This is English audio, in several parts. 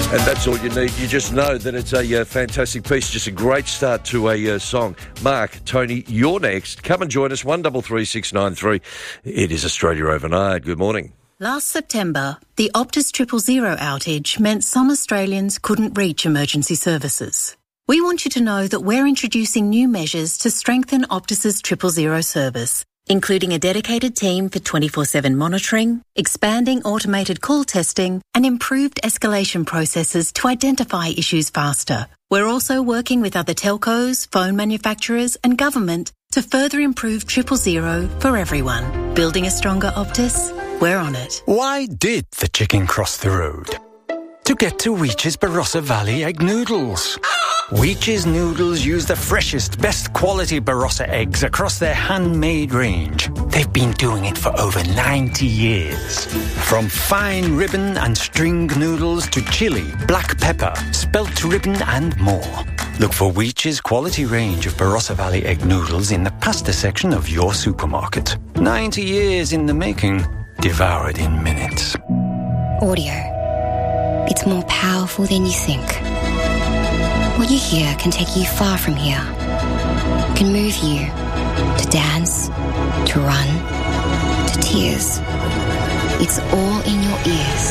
And that's all you need. You just know that it's a fantastic piece, just a great start to a song. Mark, Tony, you're next. Come and join us, 133693. It is Australia Overnight. Good morning. Last September, the Optus 000 outage meant some Australians couldn't reach emergency services. We want you to know that we're introducing new measures to strengthen Optus's 000 service, including a dedicated team for 24/7 monitoring, expanding automated call testing, and improved escalation processes to identify issues faster. We're also working with other telcos, phone manufacturers, and government to further improve 000 for everyone. Building a stronger Optus? We're on it. Why did the chicken cross the road? To get to Weech's Barossa Valley Egg Noodles. Weech's Noodles use the freshest, best quality Barossa eggs across their handmade range. They've been doing it for over 90 years. From fine ribbon and string noodles to chili, black pepper, spelt ribbon and more. Look for Weech's quality range of Barossa Valley Egg Noodles in the pasta section of your supermarket. 90 years in the making, devoured in minutes. Audio. It's more powerful than you think. What you hear can take you far from here. It can move you to dance, to run, to tears. It's all in your ears.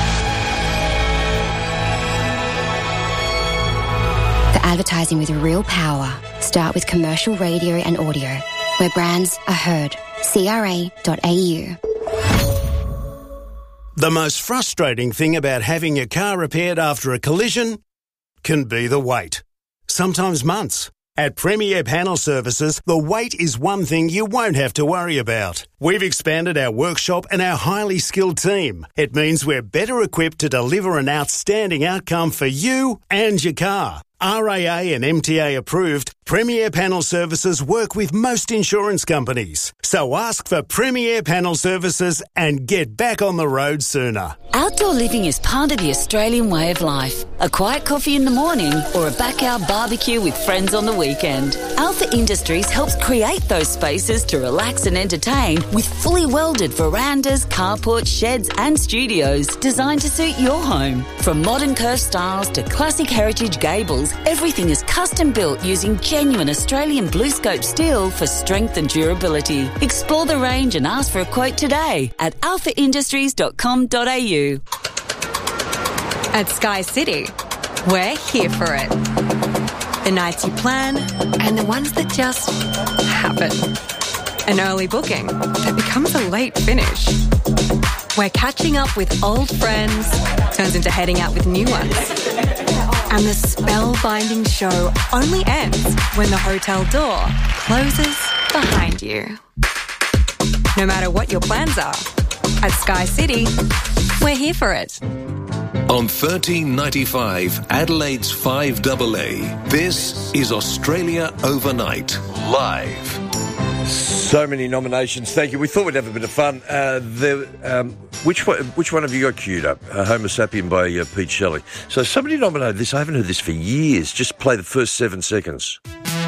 For advertising with real power, start with commercial radio and audio, where brands are heard. CRA.au. The most frustrating thing about having your car repaired after a collision can be the wait. Sometimes months. At Premier Panel Services, the wait is one thing you won't have to worry about. We've expanded our workshop and our highly skilled team. It means we're better equipped to deliver an outstanding outcome for you and your car. RAA and MTA approved, Premier Panel Services work with most insurance companies. So ask for Premier Panel Services and get back on the road sooner. Outdoor living is part of the Australian way of life. A quiet coffee in the morning or a backyard barbecue with friends on the weekend. Alpha Industries helps create those spaces to relax and entertain with fully welded verandas, carports, sheds and studios designed to suit your home. From modern curved styles to classic heritage gables, everything is custom built using genuine Australian BlueScope steel for strength and durability. Explore the range and ask for a quote today at alphaindustries.com.au. At Sky City, we're here for it. The nights you plan and the ones that just happen. An early booking that becomes a late finish. Where catching up with old friends turns into heading out with new ones. And the spellbinding show only ends when the hotel door closes behind you. No matter what your plans are, at Sky City, we're here for it. On 1395 Adelaide's 5AA, this is Australia Overnight, live. So many nominations. Thank you. We thought we'd have a bit of fun. Which one have you got queued up? Homo Sapien by Pete Shelley. So somebody nominated this. I haven't heard this for years. Just play the first 7 seconds.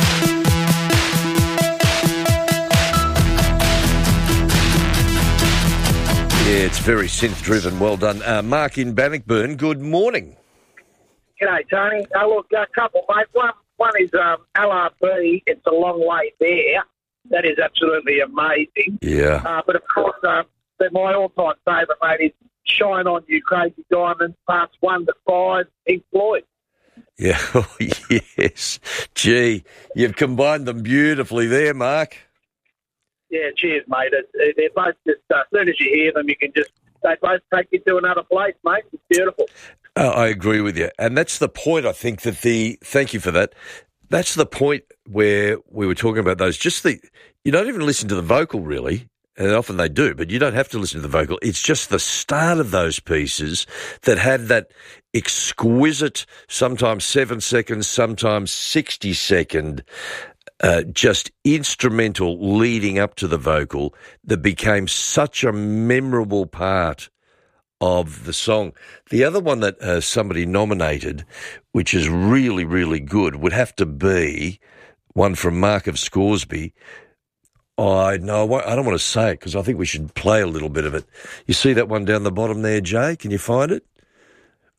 Yeah, it's very synth-driven. Well done. Mark in Bannockburn, good morning. G'day, Tony. Look, a couple, mate. One is LRB. It's a long way there. That is absolutely amazing. Yeah. But, of course, my all-time favourite, mate, is Shine On You Crazy Diamonds, parts 1 to 5, Pink Floyd. Yeah, oh, yes. Gee, you've combined them beautifully there, Mark. Yeah, cheers, mate. They're both just, as soon as you hear them, they both take you to another place, mate. It's beautiful. I agree with you. And that's the point, I think, thank you for that. That's the point where we were talking about those. You don't even listen to the vocal, really. And often they do, but you don't have to listen to the vocal. It's just the start of those pieces that had that exquisite, sometimes 7 seconds, sometimes 60-second, just instrumental leading up to the vocal that became such a memorable part of the song. The other one that somebody nominated, which is really, really good, would have to be one from Mark of Scoresby. I don't want to say it because I think we should play a little bit of it. You see that one down the bottom there, Jay? Can you find it?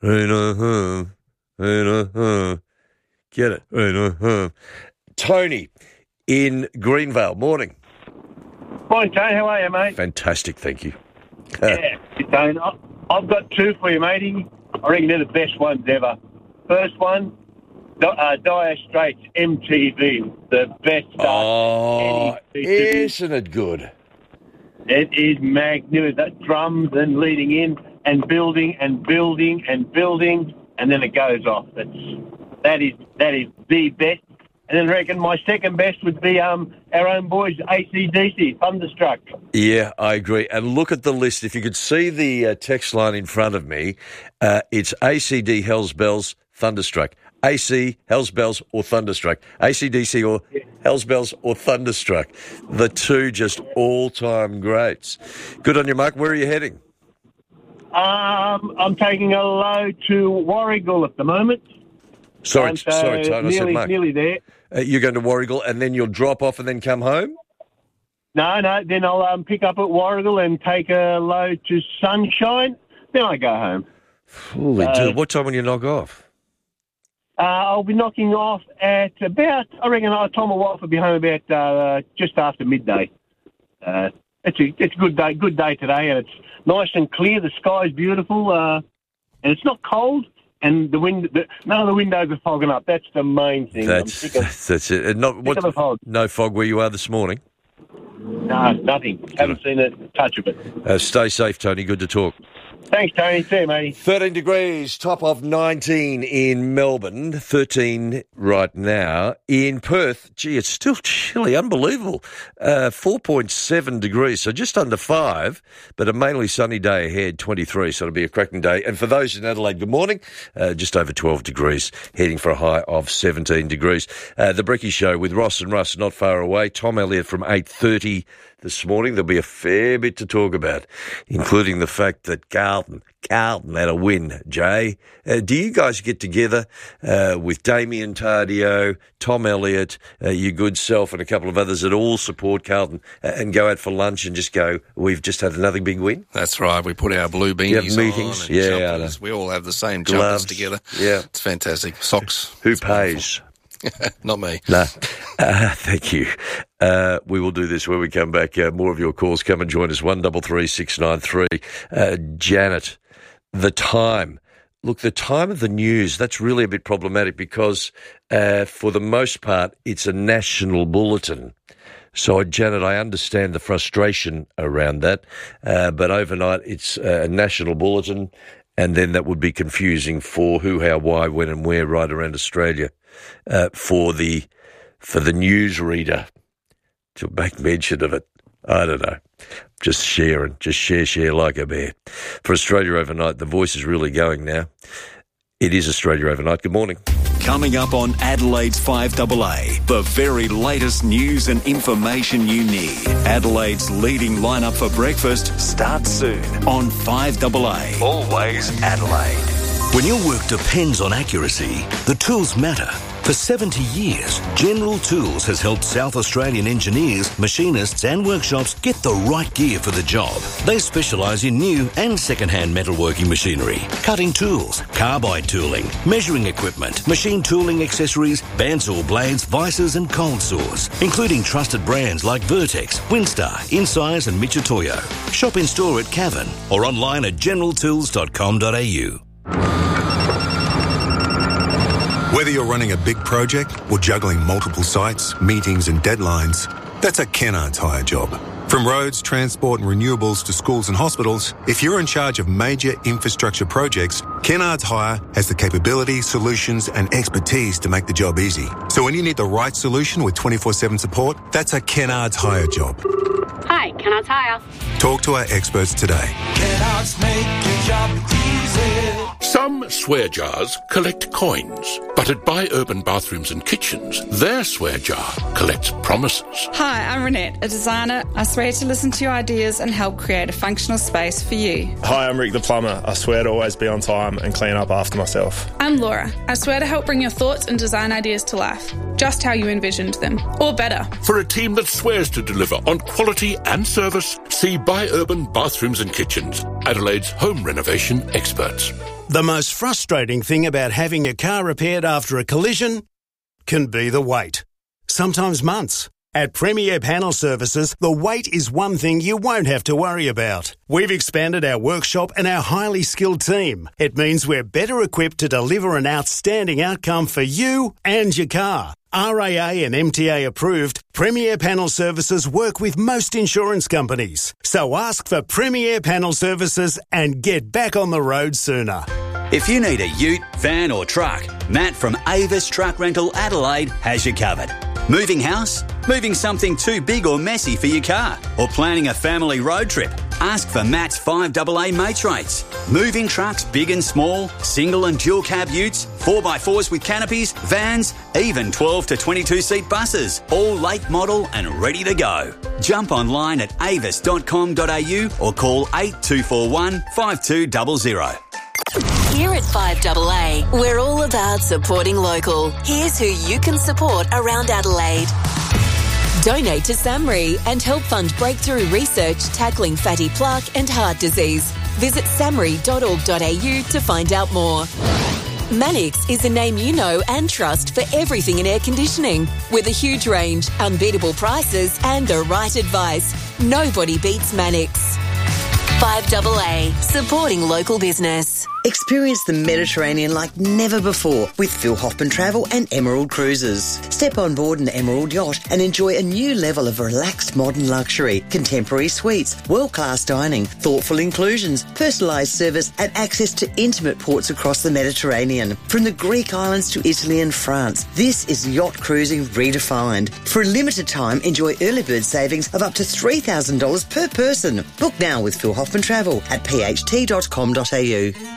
Get it. Tony in Greenvale. Morning. Morning, Tony. How are you, mate? Fantastic, thank you. Yeah, Tony. I've got two for you, matey. I reckon they're the best ones ever. First one, Dire Straits MTV, the best stuff. Oh, isn't it good? It is magnificent. That drums and leading in and building and building and building, and then it goes off. That is the best. And then I reckon my second best would be our own boys, AC/DC, Thunderstruck. Yeah, I agree. And look at the list. If you could see the text line in front of me, it's ACD, Hells Bells, Thunderstruck. AC, Hells Bells or Thunderstruck. ACDC or Hells Bells or Thunderstruck. The two just all-time greats. Good on you, Mark. Where are you heading? I'm taking a load to Warragul at the moment. Sorry, Tone. I said Mark. Nearly there. You're going to Warragul and then you'll drop off and then come home? No. Then I'll pick up at Warragul and take a load to Sunshine. Then I go home. Holy dude. What time will you knock off? I'll be knocking off at about, I reckon Tom and wife will be home about just after midday. It's a good day today, and it's nice and clear. The sky's beautiful, and it's not cold. And none of the windows are fogging up. That's the main thing. That's it. And sick of the fog. No fog where you are this morning? No, nothing. Haven't seen a touch of it. Stay safe, Tony. Good to talk. Thanks, Tony. See you, matey. 13 degrees, top of 19 in Melbourne, 13 right now. In Perth, gee, it's still chilly, unbelievable. 4.7 degrees, so just under 5, but a mainly sunny day ahead, 23, so it'll be a cracking day. And for those in Adelaide, good morning, just over 12 degrees, heading for a high of 17 degrees. The Brecky Show with Ross and Russ not far away. Tom Elliott from 8:30 this morning. There'll be a fair bit to talk about, including the fact that Carlton had a win, Jay. Do you guys get together with Damien Tardio, Tom Elliott, your good self and a couple of others that all support Carlton and go out for lunch and just go, we've just had another big win? That's right. We put our blue beanies meetings. On and jumpers. We all have the same jumpers together. Yeah. It's fantastic. Socks. Who pays? Not me. No. Thank you. We will do this when we come back. More of your calls. Come and join us. 133 693. Janet, the time. Look, the time of the news, that's really a bit problematic because for the most part, it's a national bulletin. So, Janet, I understand the frustration around that, but overnight it's a national bulletin, and then that would be confusing for who, how, why, when and where right around Australia. For the newsreader to make mention of it. I don't know. Just share like a bear. For Australia Overnight, the voice is really going now. It is Australia Overnight. Good morning. Coming up on Adelaide's 5AA, the very latest news and information you need. Adelaide's leading lineup for breakfast starts soon on 5AA. Always Adelaide. When your work depends on accuracy, the tools matter. For 70 years, General Tools has helped South Australian engineers, machinists and workshops get the right gear for the job. They specialise in new and second-hand metalworking machinery, cutting tools, carbide tooling, measuring equipment, machine tooling accessories, bandsaw blades, vices and cold saws, including trusted brands like Vertex, Winstar, Insize and Michitoyo. Shop in store at Cavan or online at generaltools.com.au. Whether you're running a big project or juggling multiple sites, meetings and deadlines, that's a Kennards Hire job. From roads, transport and renewables to schools and hospitals, if you're in charge of major infrastructure projects, Kennards Hire has the capability, solutions and expertise to make the job easy. So when you need the right solution with 24/7 support, that's a Kennards Hire job. Hi, Kennards Hire. Talk to our experts today. Kennards make your job easy. Some swear jars collect coins, but at Buy Urban Bathrooms and Kitchens, their swear jar collects promises. Hi, I'm Renette, a designer. I swear to listen to your ideas and help create a functional space for you. Hi, I'm Rick the plumber. I swear to always be on time and clean up after myself. I'm Laura. I swear to help bring your thoughts and design ideas to life, just how you envisioned them, or better. For a team that swears to deliver on quality and service, see Buy Urban Bathrooms and Kitchens, Adelaide's home renovation experts. The most frustrating thing about having a car repaired after a collision can be the wait. Sometimes months. At Premier Panel Services, the wait is one thing you won't have to worry about. We've expanded our workshop and our highly skilled team. It means we're better equipped to deliver an outstanding outcome for you and your car. RAA and MTA approved, Premier Panel Services work with most insurance companies. So ask for Premier Panel Services and get back on the road sooner. If you need a ute, van or truck, Matt from Avis Truck Rental Adelaide has you covered. Moving house? Moving something too big or messy for your car? Or planning a family road trip? Ask for Matt's 5AA mates rates. Moving trucks big and small, single and dual cab utes, 4x4s with canopies, vans, even 12 to 22 seat buses, all late model and ready to go. Jump online at avis.com.au or call 8241 5200. Here at 5AA, we're all about supporting local. Here's who you can support around Adelaide. Donate to SAMRI and help fund breakthrough research tackling fatty plaque and heart disease. Visit samri.org.au to find out more. Mannix is a name you know and trust for everything in air conditioning. With a huge range, unbeatable prices and the right advice, nobody beats Mannix. 5AA, supporting local business. Experience the Mediterranean like never before with Phil Hoffman Travel and Emerald Cruises. Step on board an Emerald yacht and enjoy a new level of relaxed modern luxury, contemporary suites, world-class dining, thoughtful inclusions, personalised service and access to intimate ports across the Mediterranean. From the Greek islands to Italy and France, this is yacht cruising redefined. For a limited time, enjoy early bird savings of up to $3,000 per person. Book now with Phil Hoffman Travel at pht.com.au.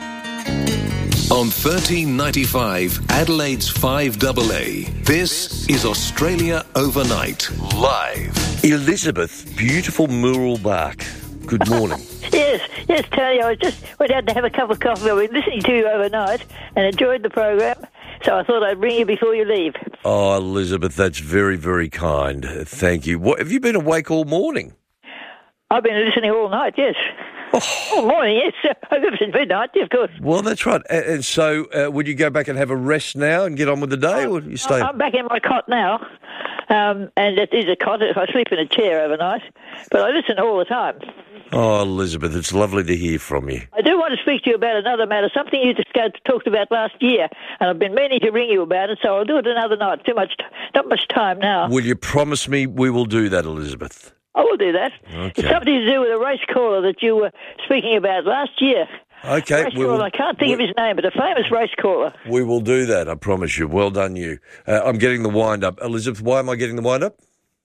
On 1395 Adelaide's 5AA, this is Australia Overnight, live. Elizabeth, beautiful Mooroolbark. Good morning. Yes, Tony, I went out to have a cup of coffee. I've been listening to you overnight and enjoyed the program, so I thought I'd ring you before you leave. Oh, Elizabeth, that's very, very kind. Thank you. What, have you been awake all morning? I've been listening all night, yes. All morning, yes. I've been since midnight, of course. Well, that's right. And so, would you go back and have a rest now and get on with the day, or you stay? I'm back in my cot now, and it is a cot. I sleep in a chair overnight, but I listen all the time. Oh, Elizabeth, it's lovely to hear from you. I do want to speak to you about another matter, something you talked about last year, and I've been meaning to ring you about it, so I'll do it another night. Not much time now. Will you promise me we will do that, Elizabeth? I will do that. Okay. It's something to do with a race caller that you were speaking about last year. Okay. I can't think of his name, but a famous race caller. We will do that, I promise you. Well done, you. I'm getting the wind-up. Elizabeth, why am I getting the wind-up?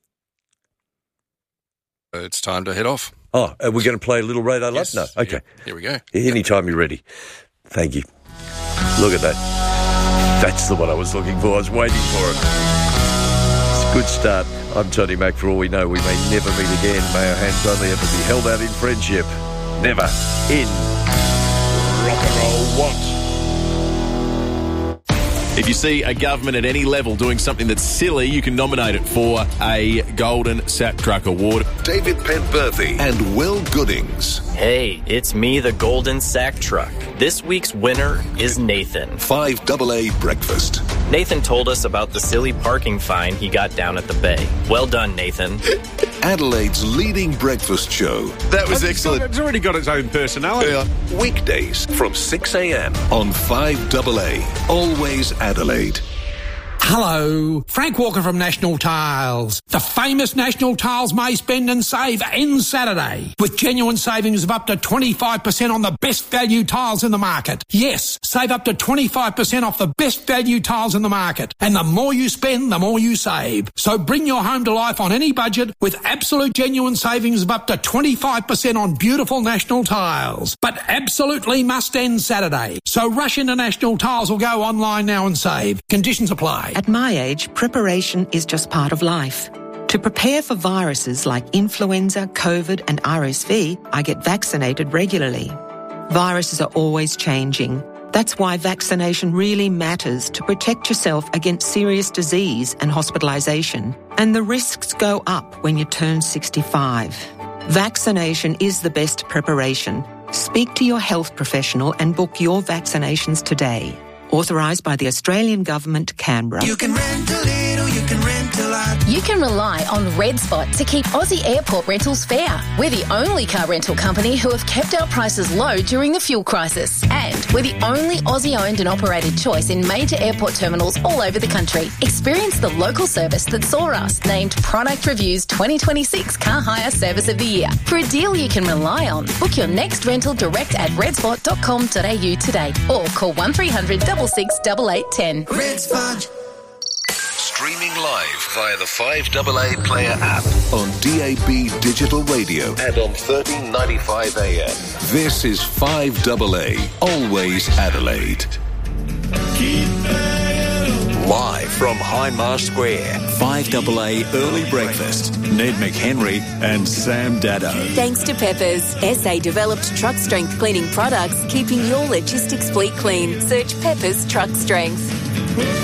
It's time to head off. Oh, are we going to play a little Radar Love? No, okay. Here we go. Anytime you're ready. Thank you. Look at that. That's the one I was looking for. I was waiting for it. It's a good start. I'm Tony Mack. For all we know, we may never meet again. May our hands only ever be held out in friendship. Never in rock and roll what? If you see a government at any level doing something that's silly, you can nominate it for a Golden Sat Truck Award. David Penberthy and Will Goodings. Hey, it's me, the Golden Sack Truck. This week's winner is Nathan. 5AA Breakfast. Nathan told us about the silly parking fine he got down at the bay. Well done, Nathan. Adelaide's leading breakfast show. That was excellent. It's already got its own personality. Weekdays from 6 a.m. on 5AA. Always Adelaide. Hello, Frank Walker from National Tiles. The famous National Tiles May Spend and Save ends Saturday with genuine savings of up to 25% on the best value tiles in the market. Yes, save up to 25% off the best value tiles in the market. And the more you spend, the more you save. So bring your home to life on any budget with absolute genuine savings of up to 25% on beautiful National Tiles. But absolutely must end Saturday. So rush into National Tiles or go online now and save. Conditions apply. At my age, preparation is just part of life. To prepare for viruses like influenza, COVID and RSV, I get vaccinated regularly. Viruses are always changing. That's why vaccination really matters to protect yourself against serious disease and hospitalisation. And the risks go up when you turn 65. Vaccination is the best preparation. Speak to your health professional and book your vaccinations today. Authorised by the Australian Government, Canberra. You can rent a little, you can rent a lot. You can rely on Red Spot to keep Aussie airport rentals fair. We're the only car rental company who have kept our prices low during the fuel crisis. And we're the only Aussie-owned and operated choice in major airport terminals all over the country. Experience the local service that saw us named Product Review's 2026 Car Hire Service of the Year. For a deal you can rely on, book your next rental direct at redspot.com.au today or call 1300 66 8810. Red Spot. Streaming live via the 5AA Player app on DAB Digital Radio and on 1395 AM. This is 5AA, Always Adelaide. Live from Hindmarsh Square, 5AA Early Breakfast. Ned McHenry and Sam Daddo. Thanks to Peppers, SA-developed truck strength cleaning products, keeping your logistics fleet clean. Search Peppers Truck Strength.